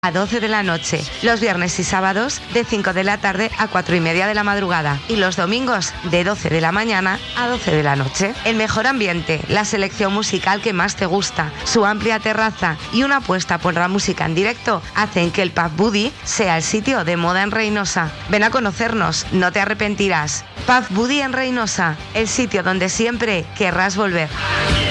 a 12 de la noche, los viernes y sábados de 5 de la tarde a 4:30 de la madrugada y los domingos de 12 de la mañana a 12 de la noche. El mejor ambiente, la selección musical que más te gusta, su amplia terraza y una apuesta por la música en directo hacen que el Pub Buddy sea el sitio de moda en Reinosa. Ven a conocernos, no te arrepentirás. Pub Buddy en Reinosa, el sitio donde siempre querrás volver.